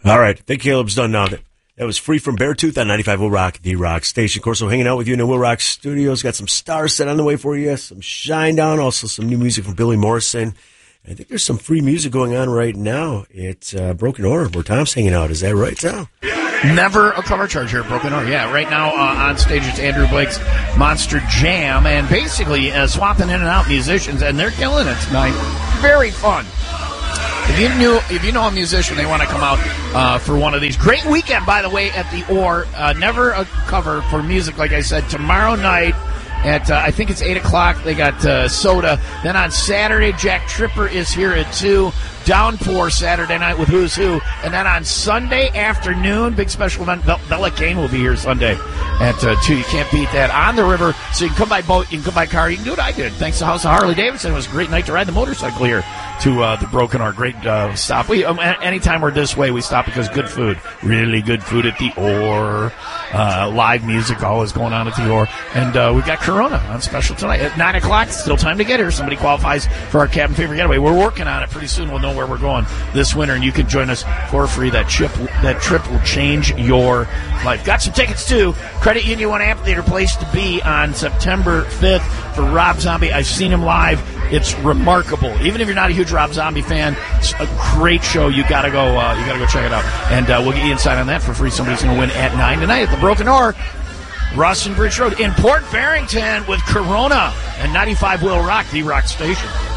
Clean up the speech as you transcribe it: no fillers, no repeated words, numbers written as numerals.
All right. I think Caleb's done now. That was Free from Beartooth on 95 Will Rock, the Rock Station. Corso hanging out with you in the Will Rock Studios. Got some stars set on the way for you, some Shine Down, also some new music from Billy Morrison. I think there's some free music going on right now at Broken Oar, where Tom's hanging out. Is that right, Tom? Never a cover charge here at Broken Oar. Yeah, right now on stage it's Andrew Blake's Monster Jam, and basically swapping in and out musicians, and they're killing it tonight. Very fun. If you know a musician, they want to come out for one of these. Great weekend, by the way, at the Oar. Never a cover for music, like I said. Tomorrow night at, I think it's 8 o'clock, they got Soda. Then on Saturday, Jack Tripper is here at 2. Downpour Saturday night with Who's Who. And then on Sunday afternoon, big special event, Bella Kane will be here Sunday at 2. You can't beat that. On the river, so you can come by boat, you can come by car, you can do what I did. Thanks to House of Harley Davidson. It was a great night to ride the motorcycle here to the Broken Oar. Great stop. Anytime we're this way, we stop because good food. Really good food at the Oar. Live music always going on at the Oar. And we've got Corona on special tonight at 9 o'clock. Still time to get here. Somebody qualifies for our Cabin Fever Getaway. We're working on it. Pretty soon we'll know where we're going this winter, and you can join us for free. That trip will change your life. Got some tickets, too. Credit Union One Amphitheater, place to be on September 5th for Rob Zombie. I've seen him live. It's remarkable. Even if you're not a huge Rob Zombie fan, it's a great show. You gotta go check it out. And we'll get you inside on that for free. Somebody's going to win at 9 tonight at the Broken Oar, Ruston Bridge Road in Port Barrington with Corona and 95 Will Rock, the Rock Station.